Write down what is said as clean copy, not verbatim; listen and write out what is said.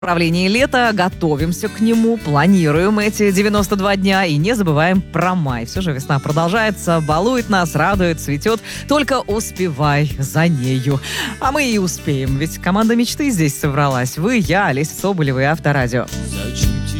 Направлении лета, готовимся к нему, планируем эти 92 дня и не забываем про май. Все же весна продолжается, балует нас, радует, цветет. Только успевай за нею. А мы и успеем, ведь команда мечты здесь собралась. Вы, я, Олеся Соболева и Авторадио.